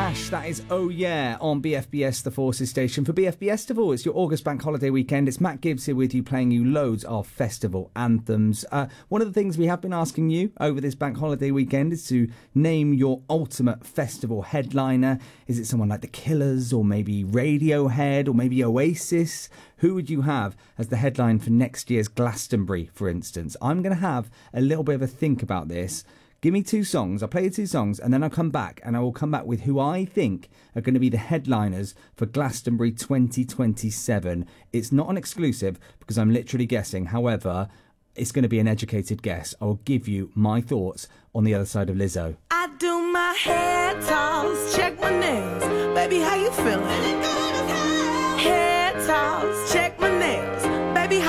Ash, that is Oh Yeah on BFBS The Forces station. For BFBS Festival, it's your August bank holiday weekend. It's Matt Gibbs here with you, playing you loads of festival anthems. One of the things we have been asking you over this bank holiday weekend is to name your ultimate festival headliner. Is it someone like The Killers, or maybe Radiohead, or maybe Oasis? Who would you have as the headline for next year's Glastonbury, for instance? I'm going to have a little bit of a think about this. Give me 2 songs, I'll play you 2 songs, and then I'll come back, and I will come back with who I think are going to be the headliners for Glastonbury 2027. It's not an exclusive, because I'm literally guessing. However, it's going to be an educated guess. I'll give you my thoughts on the other side of Lizzo. I do my hair toss, check my nails. Baby, how you feeling?